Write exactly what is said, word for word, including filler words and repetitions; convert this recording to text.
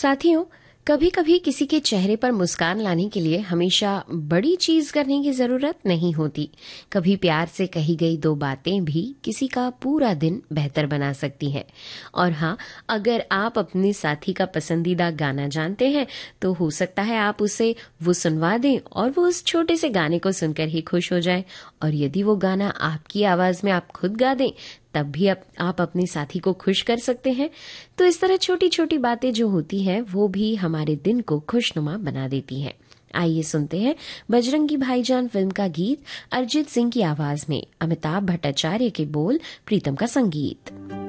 साथियों, कभी कभी किसी के चेहरे पर मुस्कान लाने के लिए हमेशा बड़ी चीज करने की जरूरत नहीं होती। कभी प्यार से कही गई दो बातें भी किसी का पूरा दिन बेहतर बना सकती हैं। और हाँ, अगर आप अपने साथी का पसंदीदा गाना जानते हैं तो हो सकता है आप उसे वो सुनवा दें और वो उस छोटे से गाने को सुनकर ही खुश हो जाए। और यदि वो गाना आपकी आवाज में आप खुद गा दें तब भी आप, आप अपने साथी को खुश कर सकते हैं। तो इस तरह छोटी छोटी बातें जो होती हैं वो भी हमारे दिन को खुशनुमा बना देती हैं। आइए सुनते हैं बजरंगी भाईजान फिल्म का गीत अरिजीत सिंह की आवाज में, अमिताभ भट्टाचार्य के बोल, प्रीतम का संगीत।